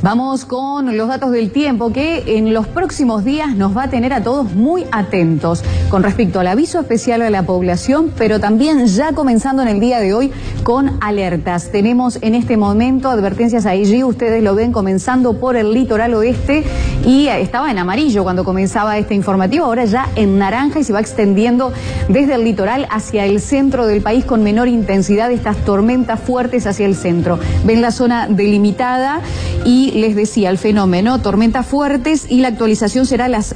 Vamos con los datos del tiempo que en los próximos días nos va a tener a todos muy atentos con respecto al aviso especial a la población, pero también ya comenzando en el día de hoy con alertas. Tenemos en este momento advertencias allí, ustedes lo ven comenzando por el litoral oeste y estaba en amarillo cuando comenzaba este informativo, ahora ya en naranja y se va extendiendo desde el litoral hacia el centro del país con menor intensidad estas tormentas fuertes hacia el centro. Ven la zona delimitada y les decía el fenómeno, tormentas fuertes y la actualización será a las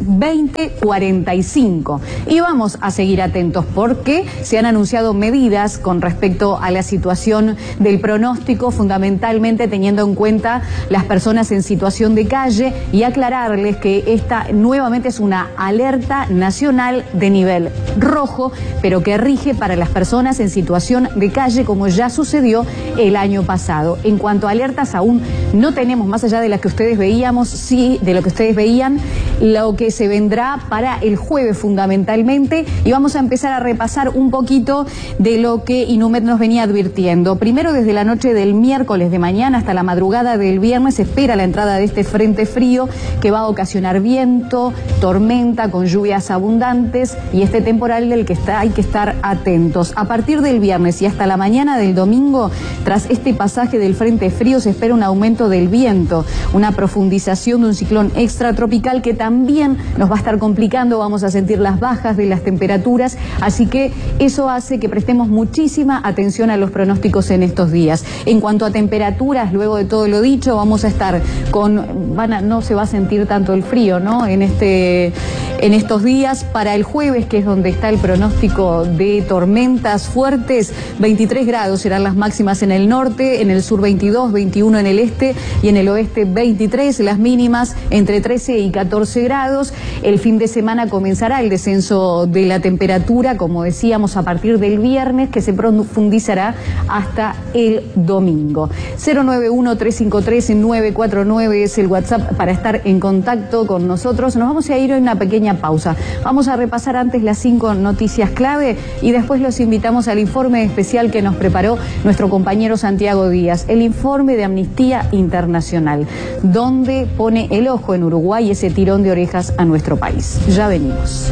20:45. Y vamos a seguir atentos porque se han anunciado medidas con respecto a la situación del pronóstico, fundamentalmente teniendo en cuenta las personas en situación de calle y aclararles que esta nuevamente es una alerta nacional de nivel rojo, pero que rige para las personas en situación de calle como ya sucedió el año pasado. En cuanto a alertas aún no tenemos, más allá de las que ustedes veíamos, sí, de lo que ustedes veían, lo que se vendrá para el jueves fundamentalmente, y vamos a empezar a repasar un poquito de lo que Inumet nos venía advirtiendo. Primero, desde la noche del miércoles de mañana hasta la madrugada del viernes se espera la entrada de este frente frío que va a ocasionar viento, tormenta con lluvias abundantes y este temporal del que hay que estar atentos. A partir del viernes y hasta la mañana del domingo, tras este pasaje del frente frío se espera un aumento del viento, una profundización de un ciclón extratropical que también nos va a estar complicando, vamos a sentir las bajas de las temperaturas, así que eso hace que prestemos muchísima atención a los pronósticos en estos días. En cuanto a temperaturas, luego de todo lo dicho, vamos a estar no se va a sentir tanto el frío, ¿no? En estos días, para el jueves, que es donde está el pronóstico de tormentas fuertes, 23 grados serán las máximas en el norte, en el sur 22, 21 en el este y en el oeste 23, las mínimas entre 13 y 14 grados. El fin de semana comenzará el descenso de la temperatura, como decíamos, a partir del viernes, que se profundizará hasta el domingo. 091-353-949 es el WhatsApp para estar en contacto con nosotros. Nos vamos a ir a una pequeña pausa. Vamos a repasar antes las 5 noticias clave y después los invitamos al informe especial que nos preparó nuestro compañero Santiago Díaz, el informe de Amnistía Internacional, donde pone el ojo en Uruguay ese tirón de orejas a nuestro país. Ya venimos.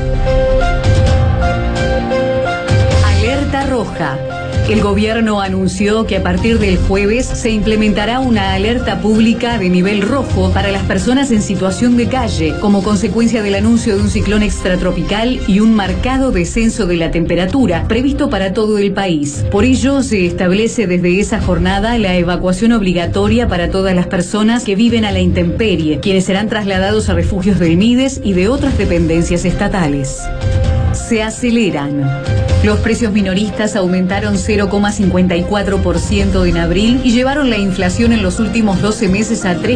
Alerta roja. El gobierno anunció que a partir del jueves se implementará una alerta pública de nivel rojo para las personas en situación de calle, como consecuencia del anuncio de un ciclón extratropical y un marcado descenso de la temperatura previsto para todo el país. Por ello, se establece desde esa jornada la evacuación obligatoria para todas las personas que viven a la intemperie, quienes serán trasladados a refugios del MIDES y de otras dependencias estatales. Se aceleran. Los precios minoristas aumentaron 0,54% en abril y llevaron la inflación en los últimos 12 meses a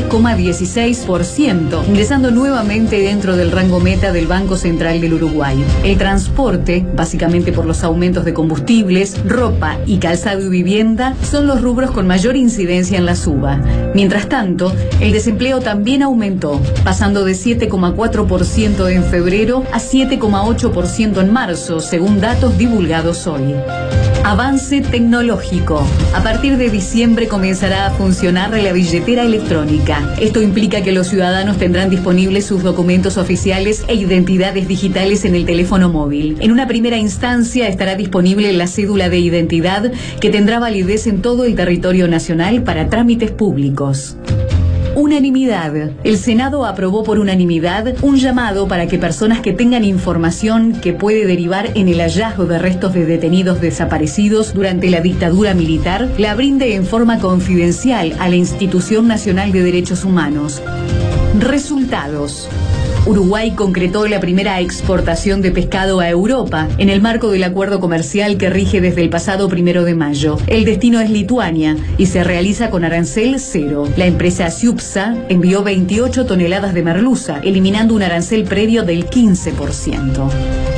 3,16%, ingresando nuevamente dentro del rango meta del Banco Central del Uruguay. El transporte, básicamente por los aumentos de combustibles, ropa y calzado y vivienda, son los rubros con mayor incidencia en la suba. Mientras tanto, el desempleo también aumentó, pasando de 7,4% en febrero a 7,8% en marzo, según datos divulgados hoy. Avance tecnológico. A partir de diciembre comenzará a funcionar la billetera electrónica. Esto implica que los ciudadanos tendrán disponibles sus documentos oficiales e identidades digitales en el teléfono móvil. En una primera instancia estará disponible la cédula de identidad que tendrá validez en todo el territorio nacional para trámites públicos. Unanimidad. El Senado aprobó por unanimidad un llamado para que personas que tengan información que puede derivar en el hallazgo de restos de detenidos desaparecidos durante la dictadura militar la brinde en forma confidencial a la Institución Nacional de Derechos Humanos. Resultados. Uruguay concretó la primera exportación de pescado a Europa en el marco del acuerdo comercial que rige desde el pasado 1 de mayo. El destino es Lituania y se realiza con arancel cero. La empresa Ciupsa envió 28 toneladas de merluza, eliminando un arancel previo del 15%.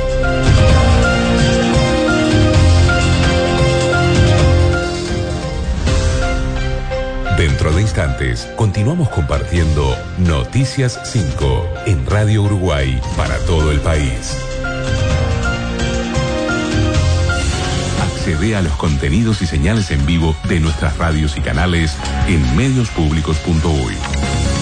Dentro de instantes, continuamos compartiendo Noticias 5 en Radio Uruguay para todo el país. Accede a los contenidos y señales en vivo de nuestras radios y canales en mediospublicos.uy.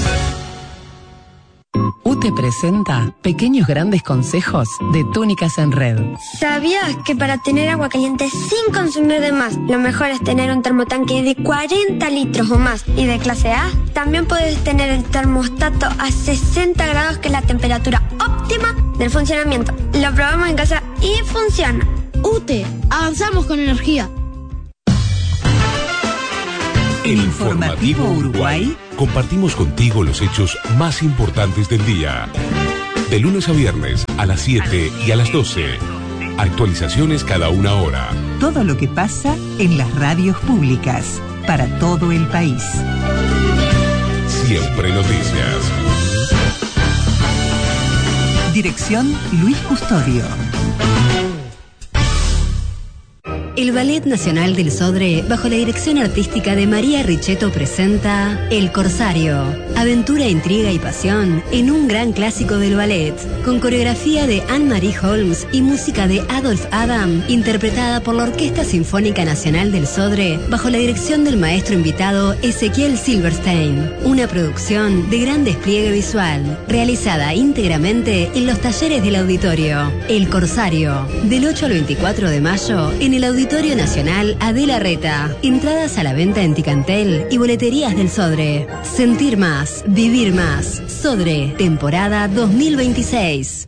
UTE presenta Pequeños Grandes Consejos de Túnicas en Red. ¿Sabías que para tener agua caliente sin consumir de más, lo mejor es tener un termotanque de 40 litros o más y de clase A? También puedes tener el termostato a 60 grados, que es la temperatura óptima del funcionamiento. Lo probamos en casa y funciona. UTE, avanzamos con energía. El Informativo Uruguay. Compartimos contigo los hechos más importantes del día. De lunes a viernes a las 7 y a las 12. Actualizaciones cada una hora. Todo lo que pasa en las radios públicas para todo el país. Siempre noticias. Dirección Luis Custodio. El Ballet Nacional del Sodre, bajo la dirección artística de María Richetto, presenta El Corsario. Aventura, intriga y pasión en un gran clásico del ballet, con coreografía de Anne-Marie Holmes y música de Adolf Adam, interpretada por la Orquesta Sinfónica Nacional del Sodre, bajo la dirección del maestro invitado Ezequiel Silverstein. Una producción de gran despliegue visual, realizada íntegramente en los talleres del auditorio. El Corsario, del 8 al 24 de mayo, en el Auditorio Nacional Adela Reta. Entradas a la venta en Ticantel y boleterías del Sodre. Sentir más, vivir más. Sodre, temporada 2026.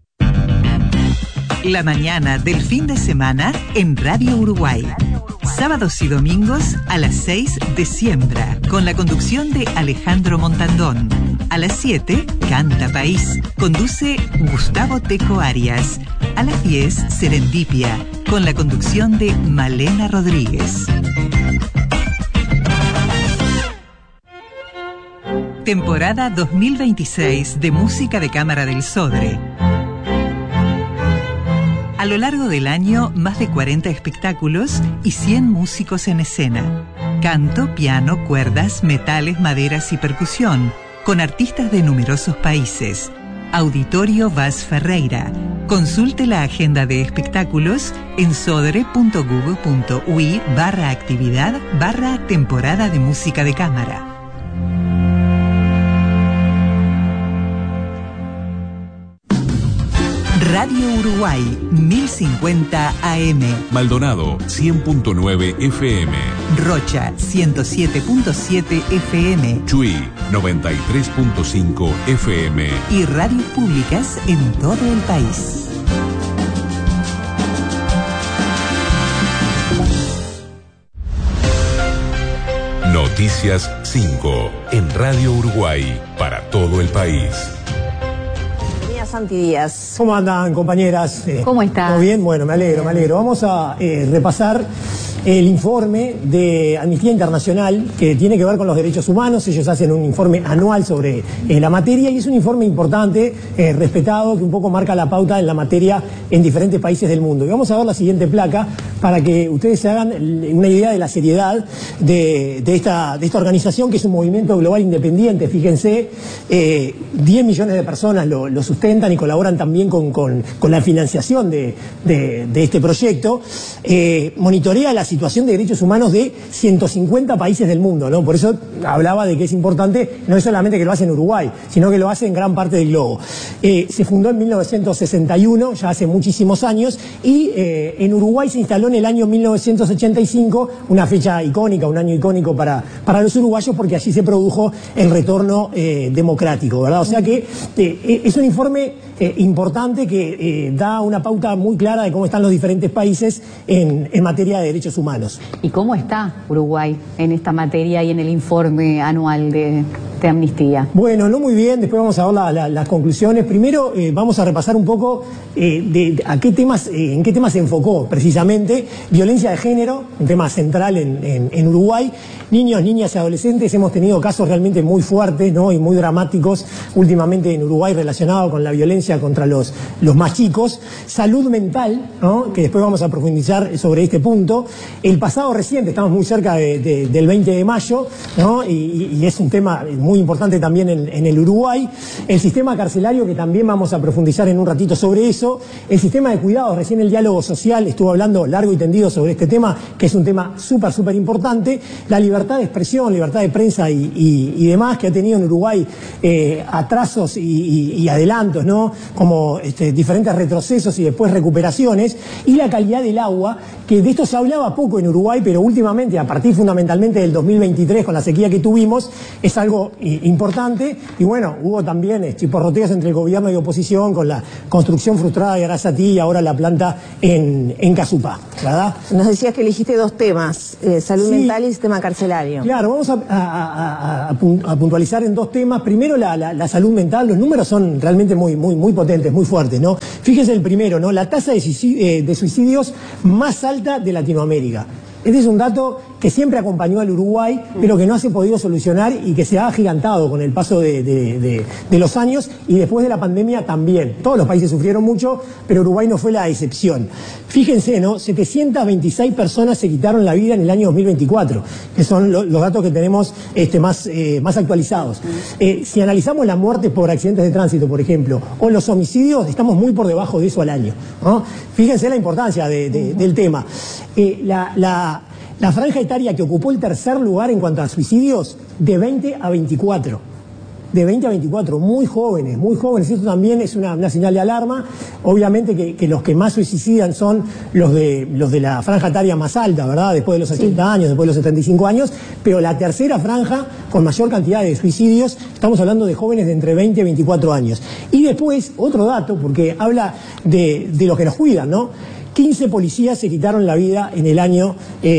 La mañana del fin de semana en Radio Uruguay. Sábados y domingos a las 6 de Siembra, con la conducción de Alejandro Montandón. A las 7, Canta País. Conduce Gustavo Tejo Arias. A las 10, Serendipia, con la conducción de Malena Rodríguez. Temporada 2026 de Música de Cámara del Sodre. A lo largo del año, más de 40 espectáculos y 100 músicos en escena. Canto, piano, cuerdas, metales, maderas y percusión, con artistas de numerosos países. Auditorio Vaz Ferreira. Consulte la agenda de espectáculos en sodre.gugu.ui/actividad/temporada de música de cámara. Radio Uruguay, 1050 AM. Maldonado, 100.9 FM. Rocha, 107.7 FM. Chuy, 93.5 FM. Y radios públicas en todo el país. Noticias 5 en Radio Uruguay para todo el país. Santi Díaz. ¿Cómo andan, compañeras? ¿Cómo estás? ¿Todo bien? Bueno, me alegro. Vamos a repasar el informe de Amnistía Internacional que tiene que ver con los derechos humanos. Ellos hacen un informe anual sobre la materia y es un informe importante, respetado, que un poco marca la pauta en la materia en diferentes países del mundo. Y vamos a ver la siguiente placa para que ustedes se hagan una idea de la seriedad de esta organización, que es un movimiento global independiente. Fíjense, 10 millones de personas lo sustentan y colaboran también con la financiación de este proyecto. Monitorea la situación de derechos humanos de 150 países del mundo, ¿no? Por eso hablaba de que es importante, no es solamente que lo hace en Uruguay, sino que lo hace en gran parte del globo. Se fundó en 1961, ya hace muchísimos años, y en Uruguay se instaló en el año 1985, una fecha icónica, un año icónico para los uruguayos, porque allí se produjo el retorno democrático, ¿verdad? O sea que es un informe importante que da una pauta muy clara de cómo están los diferentes países en materia de derechos humanos. ¿Y cómo está Uruguay en esta materia y en el informe anual de Amnistía? Bueno, no muy bien, después vamos a ver las conclusiones. Primero vamos a repasar un poco en qué temas se enfocó precisamente. Violencia de género, un tema central en Uruguay. Niños, niñas y adolescentes, hemos tenido casos realmente muy fuertes, ¿no? Y muy dramáticos últimamente en Uruguay relacionados con la violencia contra los más chicos. Salud mental, ¿no? Que después vamos a profundizar sobre este punto. El pasado reciente, estamos muy cerca del 20 de mayo, ¿no? Y es un tema muy muy importante también en el Uruguay, el sistema carcelario, que también vamos a profundizar en un ratito sobre eso, el sistema de cuidados, recién el diálogo social estuvo hablando largo y tendido sobre este tema, que es un tema súper importante, la libertad de expresión, libertad de prensa y demás, que ha tenido en Uruguay atrasos y adelantos, ¿no? Como diferentes retrocesos y después recuperaciones, y la calidad del agua, que de esto se hablaba poco en Uruguay, pero últimamente, a partir fundamentalmente del 2023, con la sequía que tuvimos, es algo importante. Y bueno, hubo también chisporroteos entre el gobierno y oposición con la construcción frustrada de Arasatí y ahora la planta en Casupá, ¿verdad? Nos decías que elegiste dos temas, salud mental y sistema carcelario. Claro, vamos a puntualizar en dos temas. Primero, la salud mental. Los números son realmente muy potentes, muy fuertes, ¿no? Fíjese el primero, ¿no? La tasa de suicidios más alta de Latinoamérica. Este es un dato que siempre acompañó al Uruguay, pero que no se ha podido solucionar y que se ha agigantado con el paso de los años, y después de la pandemia también. Todos los países sufrieron mucho, pero Uruguay no fue la excepción. Fíjense, ¿no? 726 personas se quitaron la vida en el año 2024, que son los datos que tenemos más actualizados. Si analizamos las muertes por accidentes de tránsito, por ejemplo, o los homicidios, estamos muy por debajo de eso al año, ¿no? Fíjense la importancia del tema. La franja etaria que ocupó el tercer lugar en cuanto a suicidios, de 20 a 24. De 20 a 24, muy jóvenes. Esto también es una señal de alarma. Obviamente que los que más suicidan son los de la franja etaria más alta, ¿verdad? Después de los 80 años, después de los 75 años. Pero la tercera franja, con mayor cantidad de suicidios, estamos hablando de jóvenes de entre 20 y 24 años. Y después, otro dato, porque habla de los que nos cuidan, ¿no? 15 policías se quitaron la vida en el año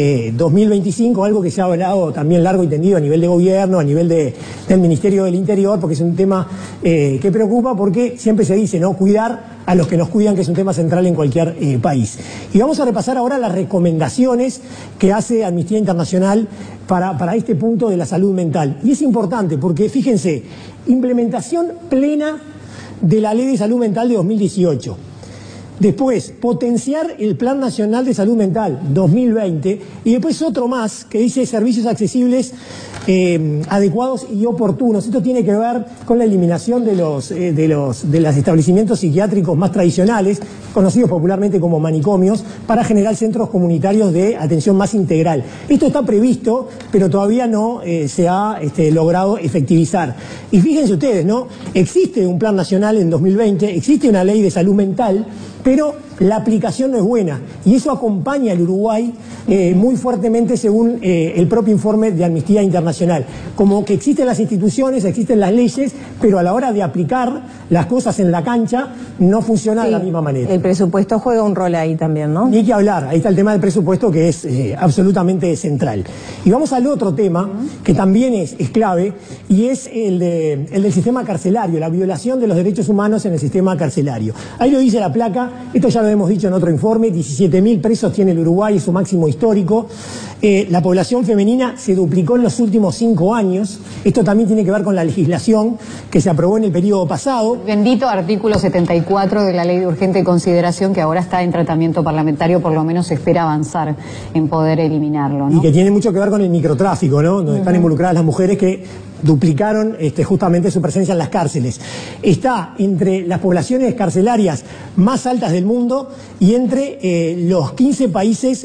2025, algo que se ha hablado también largo y tendido a nivel de gobierno, a nivel del Ministerio del Interior, porque es un tema que preocupa, porque siempre se dice, ¿no? Cuidar a los que nos cuidan, que es un tema central en cualquier país. Y vamos a repasar ahora las recomendaciones que hace Amnistía Internacional para este punto de la salud mental. Y es importante porque, fíjense, implementación plena de la Ley de Salud Mental de 2018. Después, potenciar el Plan Nacional de Salud Mental 2020, y después otro más que dice servicios accesibles, adecuados y oportunos. Esto tiene que ver con la eliminación de los establecimientos psiquiátricos más tradicionales, conocidos popularmente como manicomios, para generar centros comunitarios de atención más integral. Esto está previsto, pero todavía no se ha logrado efectivizar. Y fíjense ustedes, ¿no? Existe un plan nacional en 2020, existe una ley de salud mental, pero la aplicación no es buena, y eso acompaña al Uruguay muy fuertemente, según el propio informe de Amnistía Internacional. Como que existen las instituciones, existen las leyes, pero a la hora de aplicar las cosas en la cancha no funciona de la misma manera. El presupuesto juega un rol ahí también, ¿no? Ni que hablar, ahí está el tema del presupuesto, que es absolutamente central. Y vamos al otro tema, que también es clave, y es el del sistema carcelario, la violación de los derechos humanos en el sistema carcelario. Ahí lo dice la placa, esto ya lo hemos dicho en otro informe, 17.000 presos tiene el Uruguay, es su máximo histórico. La población femenina se duplicó en los últimos 5 años. Esto también tiene que ver con la legislación que se aprobó en el periodo pasado. Bendito artículo 74 de la Ley de Urgente Consideración, que ahora está en tratamiento parlamentario, por lo menos se espera avanzar en poder eliminarlo, ¿no? Y que tiene mucho que ver con el microtráfico, ¿no? Donde están involucradas las mujeres que duplicaron justamente su presencia en las cárceles. Está entre las poblaciones carcelarias más altas del mundo y entre los 15 países,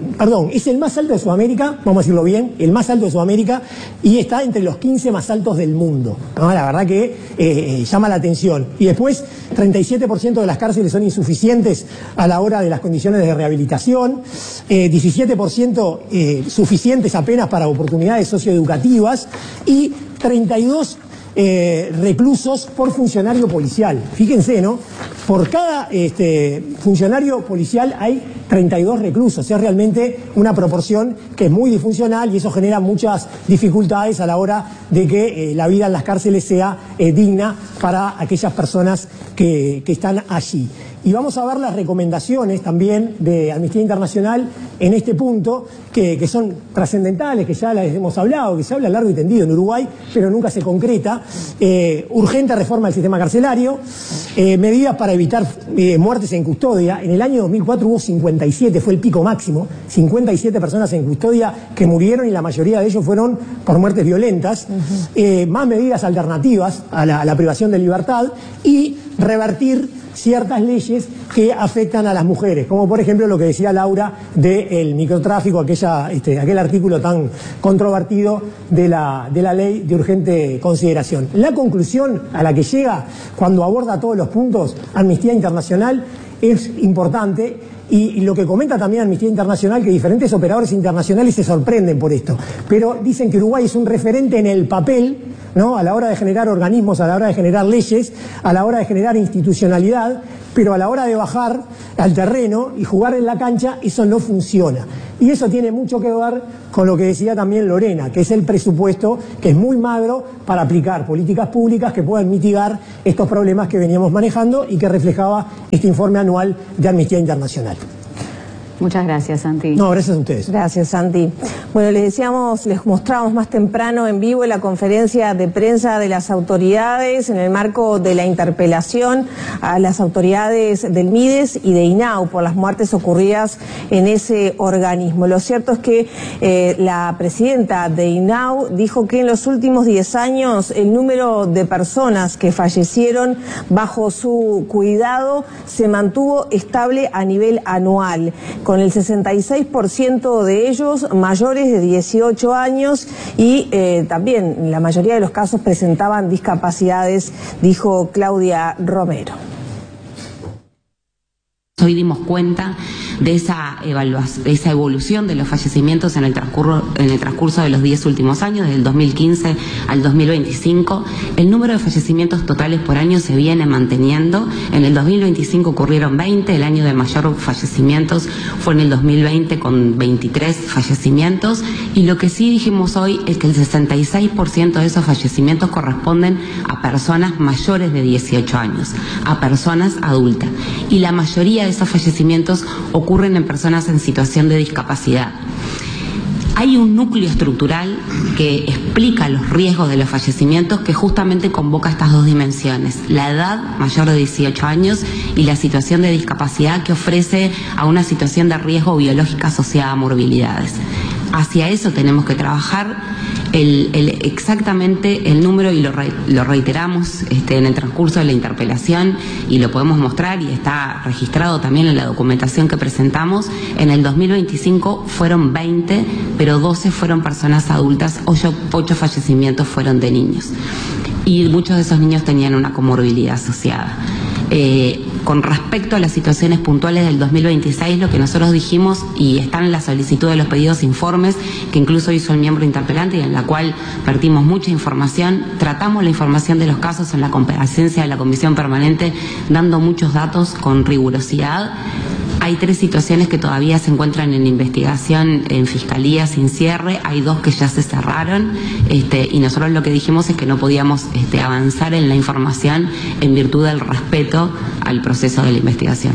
es el más alto de Sudamérica, vamos a decirlo bien, el más alto de Sudamérica, y está entre los 15 más altos del mundo, ¿no? La verdad que llama la atención. Y después, 37% de las cárceles son insuficientes a la hora de las condiciones de rehabilitación, 17% suficientes apenas para oportunidades socioeducativas, y 32 reclusos por funcionario policial. Fíjense, ¿no? Por cada funcionario policial hay 32 reclusos. Es realmente una proporción que es muy disfuncional, y eso genera muchas dificultades a la hora de que la vida en las cárceles sea digna para aquellas personas que están allí. Y vamos a ver las recomendaciones también de Amnistía Internacional en este punto, que son trascendentales, que ya les hemos hablado, que se habla largo y tendido en Uruguay, pero nunca se concreta. Urgente reforma del sistema carcelario, medidas para evitar muertes en custodia. En el año 2004 hubo 57, fue el pico máximo, 57 personas en custodia que murieron y la mayoría de ellos fueron por muertes violentas. Más medidas alternativas a la privación de libertad y revertir ciertas leyes que afectan a las mujeres, como por ejemplo lo que decía Laura del microtráfico, aquel artículo tan controvertido de la ley de urgente consideración. La conclusión a la que llega cuando aborda todos los puntos Amnistía Internacional es importante, y lo que comenta también Amnistía Internacional, que diferentes operadores internacionales se sorprenden por esto, pero dicen que Uruguay es un referente en el papel, ¿no?, a la hora de generar organismos, a la hora de generar leyes, a la hora de generar institucionalidad, pero a la hora de bajar al terreno y jugar en la cancha, eso no funciona. Y eso tiene mucho que ver con lo que decía también Lorena, que es el presupuesto, que es muy magro para aplicar políticas públicas que puedan mitigar estos problemas que veníamos manejando y que reflejaba este informe anual de Amnistía Internacional. Muchas gracias, Santi. No, gracias a ustedes. Gracias, Santi. Bueno, les mostrábamos más temprano en vivo la conferencia de prensa de las autoridades en el marco de la interpelación a las autoridades del MIDES y de INAU por las muertes ocurridas en ese organismo. Lo cierto es que la presidenta de INAU dijo que en los últimos 10 años el número de personas que fallecieron bajo su cuidado se mantuvo estable a nivel anual, con el 66% de ellos mayores de 18 años y también la mayoría de los casos presentaban discapacidades, dijo Claudia Romero. Hoy dimos cuenta de esa evolución de los fallecimientos en el transcurso de los 10 últimos años, desde el 2015 al 2025. El número de fallecimientos totales por año se viene manteniendo. En el 2025 ocurrieron 20, el año de mayor fallecimientos fue en el 2020 con 23 fallecimientos, y lo que sí dijimos hoy es que el 66% de esos fallecimientos corresponden a personas mayores de 18 años, a personas adultas, y la mayoría de esos fallecimientos ocurren en personas en situación de discapacidad. Hay un núcleo estructural que explica los riesgos de los fallecimientos, que justamente convoca estas dos dimensiones: la edad mayor de 18 años y la situación de discapacidad que ofrece a una situación de riesgo biológica asociada a morbilidades. Hacia eso tenemos que trabajar. Exactamente el número, y lo reiteramos en el transcurso de la interpelación, y lo podemos mostrar y está registrado también en la documentación que presentamos. En el 2025 fueron 20, pero 12 fueron personas adultas, 8 fallecimientos fueron de niños, y muchos de esos niños tenían una comorbilidad asociada. Con respecto a las situaciones puntuales del 2026, lo que nosotros dijimos, y está en la solicitud de los pedidos informes, que incluso hizo el miembro interpelante y en la cual vertimos mucha información, tratamos la información de los casos en la comparecencia de la Comisión Permanente, dando muchos datos con rigurosidad. Hay 3 situaciones que todavía se encuentran en investigación en Fiscalía sin cierre, hay 2 que ya se cerraron, y nosotros lo que dijimos es que no podíamos avanzar en la información en virtud del respeto al proceso de la investigación.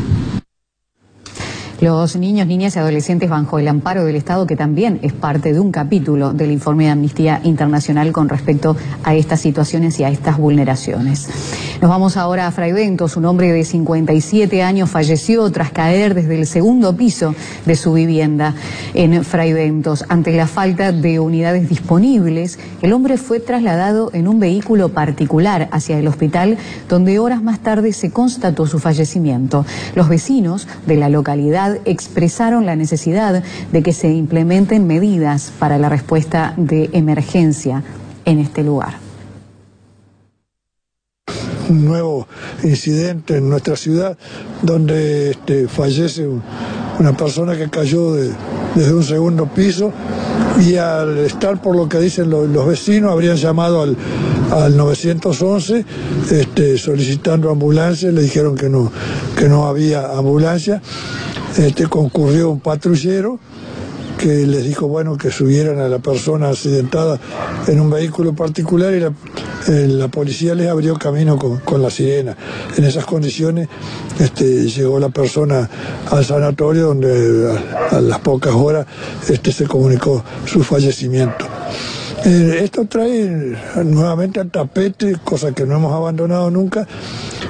Los niños, niñas y adolescentes bajo el amparo del Estado, que también es parte de un capítulo del informe de Amnistía Internacional con respecto a estas situaciones y a estas vulneraciones. Nos vamos ahora a Fraiventos. Un hombre de 57 años falleció tras caer desde el 2º piso de su vivienda en Fraiventos. Ante la falta de unidades disponibles, el hombre fue trasladado en un vehículo particular hacia el hospital, donde horas más tarde se constató su fallecimiento. Los vecinos de la localidad expresaron la necesidad de que se implementen medidas para la respuesta de emergencia en este lugar. Un nuevo incidente en nuestra ciudad donde fallece una persona que cayó desde un 2º piso, y al estar, por lo que dicen los vecinos, habrían llamado al 911 solicitando ambulancia. Le dijeron que no había ambulancia. Concurrió un patrullero que les dijo, bueno, que subieran a la persona accidentada en un vehículo particular, y la policía les abrió camino con la sirena. En esas condiciones llegó la persona al sanatorio, donde a las pocas horas se comunicó su fallecimiento. Esto trae nuevamente al tapete, cosa que no hemos abandonado nunca,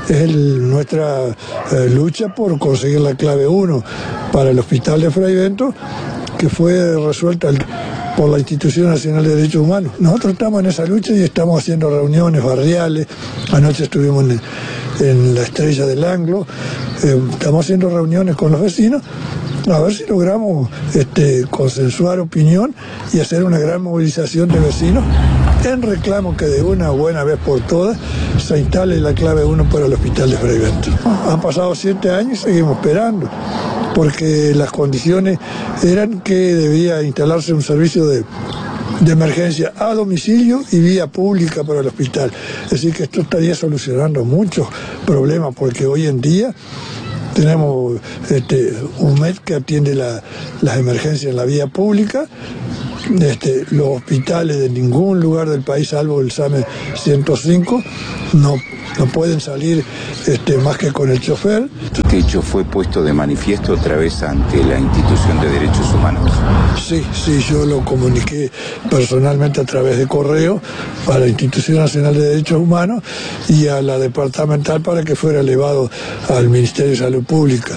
es nuestra lucha por conseguir la clave 1 para el hospital de Fray Bento, que fue resuelta por la Institución Nacional de Derechos Humanos. Nosotros estamos en esa lucha y estamos haciendo reuniones barriales. Anoche estuvimos en la Estrella del Anglo, estamos haciendo reuniones con los vecinos a ver si logramos consensuar opinión y hacer una gran movilización de vecinos en reclamo que de una buena vez por todas se instale la clave 1 para el hospital de Fray Bento. Han pasado 7 años y seguimos esperando, porque las condiciones eran que debía instalarse un servicio de emergencia a domicilio y vía pública para el hospital. Es decir, que esto estaría solucionando muchos problemas, porque hoy en día tenemos un MED que atiende las emergencias en la vía pública. Los hospitales de ningún lugar del país, salvo el SAME 105, no pueden salir más que con el chofer. Este hecho fue puesto de manifiesto otra vez ante la Institución de Derechos Humanos. Sí, yo lo comuniqué personalmente a través de correo a la Institución Nacional de Derechos Humanos y a la departamental para que fuera elevado al Ministerio de Salud Pública.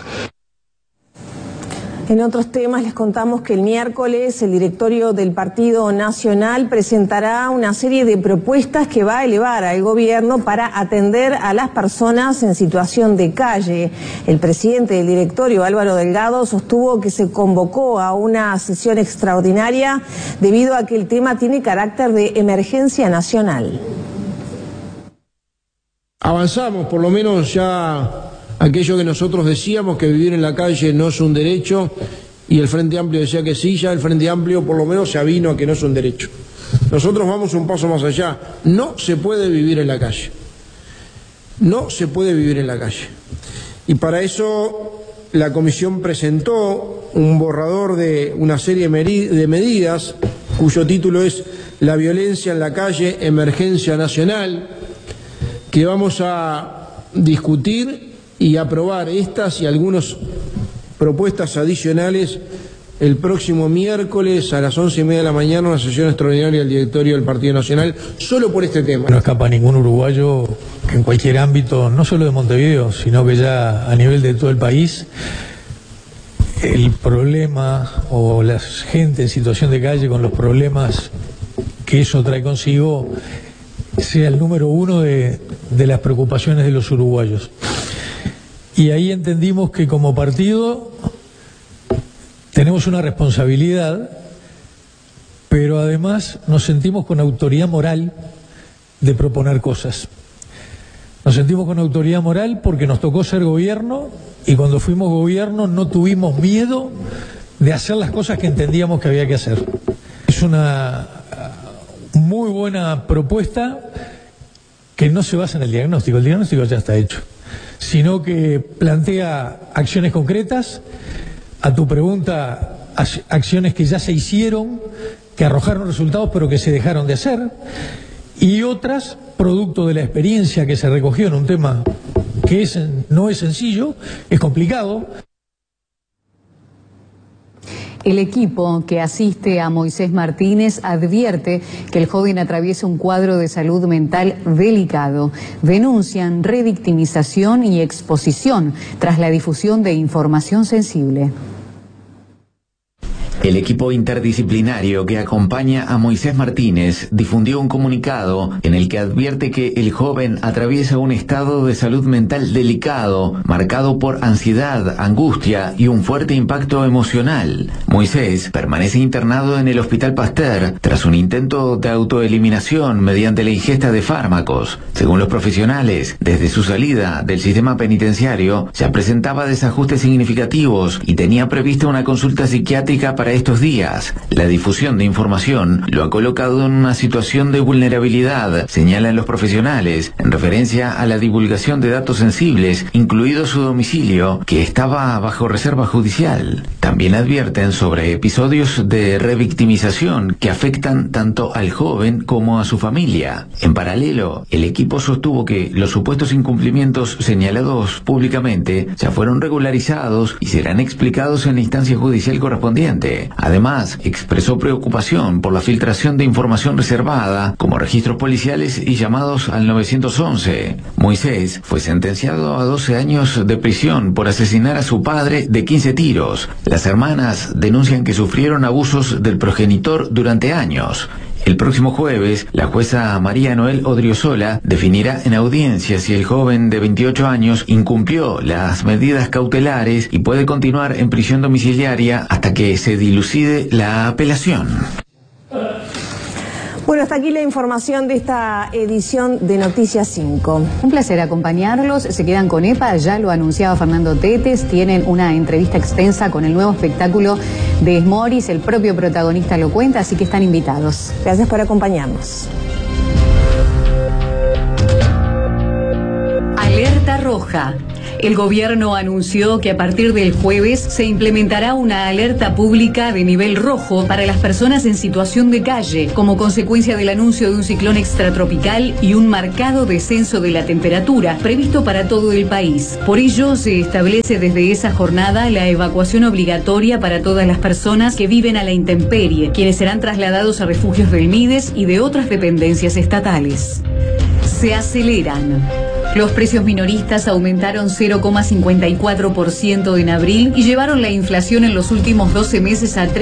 En otros temas les contamos que el miércoles el directorio del Partido Nacional presentará una serie de propuestas que va a elevar al gobierno para atender a las personas en situación de calle. El presidente del directorio, Álvaro Delgado, sostuvo que se convocó a una sesión extraordinaria debido a que el tema tiene carácter de emergencia nacional. Avanzamos, por lo menos ya aquello que nosotros decíamos, que vivir en la calle no es un derecho, y el Frente Amplio decía que sí, ya el Frente Amplio por lo menos se avino a que no es un derecho. Nosotros vamos un paso más allá. No se puede vivir en la calle. No se puede vivir en la calle. Y para eso la Comisión presentó un borrador de una serie de medidas cuyo título es La violencia en la calle, emergencia nacional, que vamos a discutir y aprobar estas y algunas propuestas adicionales el próximo miércoles a las 11:30 de la mañana, una sesión extraordinaria del directorio del Partido Nacional, solo por este tema. No escapa ningún uruguayo que en cualquier ámbito, no solo de Montevideo, sino que ya a nivel de todo el país, el problema o la gente en situación de calle con los problemas que eso trae consigo sea el número 1 de las preocupaciones de los uruguayos. Y ahí entendimos que como partido tenemos una responsabilidad, pero además nos sentimos con autoridad moral de proponer cosas. Nos sentimos con autoridad moral porque nos tocó ser gobierno, y cuando fuimos gobierno no tuvimos miedo de hacer las cosas que entendíamos que había que hacer. Es una muy buena propuesta que no se basa en el diagnóstico ya está hecho, sino que plantea acciones concretas. A tu pregunta, acciones que ya se hicieron, que arrojaron resultados pero que se dejaron de hacer, y otras producto de la experiencia que se recogió en un tema que no es sencillo, es complicado. El equipo que asiste a Moisés Martínez advierte que el joven atraviesa un cuadro de salud mental delicado. Denuncian revictimización y exposición tras la difusión de información sensible. El equipo interdisciplinario que acompaña a Moisés Martínez difundió un comunicado en el que advierte que el joven atraviesa un estado de salud mental delicado, marcado por ansiedad, angustia y un fuerte impacto emocional. Moisés permanece internado en el Hospital Pasteur tras un intento de autoeliminación mediante la ingesta de fármacos. Según los profesionales, desde su salida del sistema penitenciario ya presentaba desajustes significativos y tenía prevista una consulta psiquiátrica para estos días. La difusión de información lo ha colocado en una situación de vulnerabilidad, señalan los profesionales, en referencia a la divulgación de datos sensibles, incluido su domicilio, que estaba bajo reserva judicial. También advierten sobre episodios de revictimización que afectan tanto al joven como a su familia. En paralelo, el equipo sostuvo que los supuestos incumplimientos señalados públicamente ya fueron regularizados y serán explicados en la instancia judicial correspondiente. 2011. Además, expresó preocupación por la filtración de información reservada, como registros policiales y llamados al 911. Moisés fue sentenciado a 12 años de prisión por asesinar a su padre de 15 tiros. Las hermanas denuncian que sufrieron abusos del progenitor durante años. El próximo jueves, la jueza María Noel Odriozola definirá en audiencia si el joven de 28 años incumplió las medidas cautelares y puede continuar en prisión domiciliaria hasta que se dilucide la apelación. Bueno, hasta aquí la información de esta edición de Noticias 5. Un placer acompañarlos. Se quedan con EPA, ya lo anunciaba Fernando Tetes. Tienen una entrevista extensa con el nuevo espectáculo de Esmoris. El propio protagonista lo cuenta, así que están invitados. Gracias por acompañarnos. Alerta roja. El gobierno anunció que a partir del jueves se implementará una alerta pública de nivel rojo para las personas en situación de calle, como consecuencia del anuncio de un ciclón extratropical y un marcado descenso de la temperatura previsto para todo el país. Por ello, se establece desde esa jornada la evacuación obligatoria para todas las personas que viven a la intemperie, quienes serán trasladados a refugios del MIDES y de otras dependencias estatales. Se aceleran. Los precios minoristas aumentaron 0,54% en abril y llevaron la inflación en los últimos 12 meses a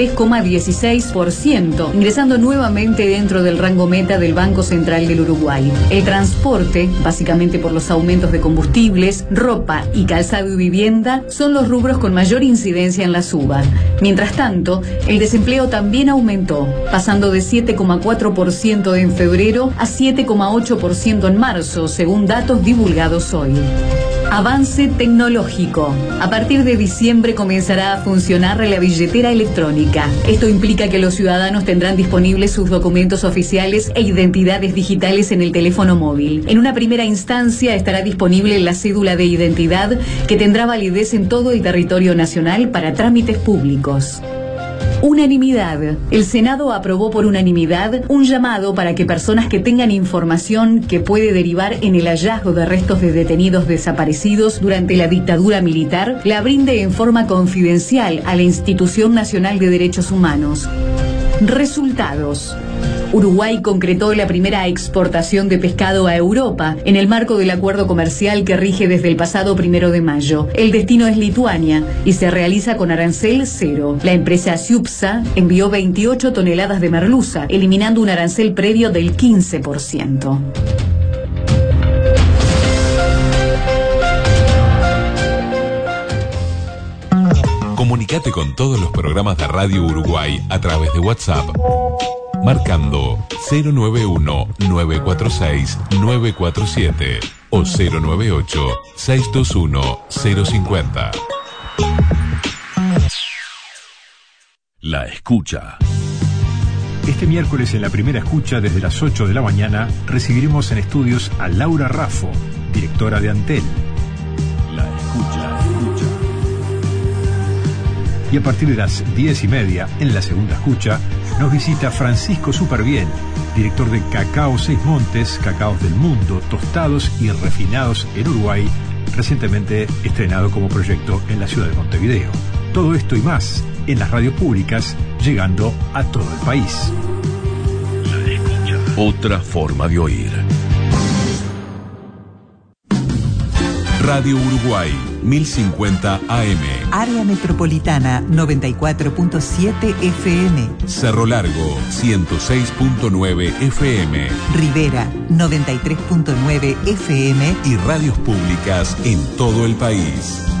3,16%, ingresando nuevamente dentro del rango meta del Banco Central del Uruguay. El transporte, básicamente por los aumentos de combustibles, ropa y calzado y vivienda, son los rubros con mayor incidencia en la suba. Mientras tanto, el desempleo también aumentó, pasando de 7,4% en febrero a 7,8% en marzo, según datos divulgados hoy. Avance tecnológico. A partir de diciembre comenzará a funcionar la billetera electrónica. Esto implica que los ciudadanos tendrán disponibles sus documentos oficiales e identidades digitales en el teléfono móvil. En una primera instancia estará disponible la cédula de identidad, que tendrá validez en todo el territorio nacional para trámites públicos. Unanimidad. El Senado aprobó por unanimidad un llamado para que personas que tengan información que puede derivar en el hallazgo de restos de detenidos desaparecidos durante la dictadura militar la brinde en forma confidencial a la Institución Nacional de Derechos Humanos. Resultados. Uruguay concretó la primera exportación de pescado a Europa en el marco del acuerdo comercial que rige desde el pasado 1 de mayo. El destino es Lituania y se realiza con arancel cero. La empresa Ciupsa envió 28 toneladas de merluza, eliminando un arancel previo del 15%. Comunicate con todos los programas de Radio Uruguay a través de WhatsApp, marcando 091-946-947 o 098-621-050. La escucha. Este miércoles en la primera escucha, desde las 8 de la mañana, recibiremos en estudios a Laura Raffo, directora de Antel. La escucha. Y a partir de las 10:30, en la segunda escucha, nos visita Francisco Superbién, director de Cacao Seis Montes, cacaos del mundo, tostados y refinados en Uruguay, recientemente estrenado como proyecto en la ciudad de Montevideo. Todo esto y más en las radios públicas, llegando a todo el país. La escucha. Otra forma de oír. Radio Uruguay, 1050 AM. Área Metropolitana, 94.7 FM. Cerro Largo, 106.9 FM. Rivera, 93.9 FM. Y radios públicas en todo el país.